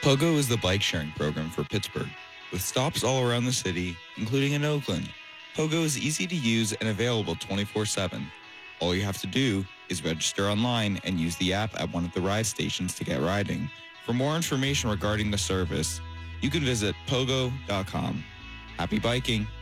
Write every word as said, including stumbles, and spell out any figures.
Pogo is the bike sharing program for Pittsburgh, with stops all around the city, including in Oakland. Pogo is easy to use and available twenty-four seven. All you have to do is register online and use the app at one of the ride stations to get riding. For more information regarding the service, you can visit pogo dot com. Happy biking!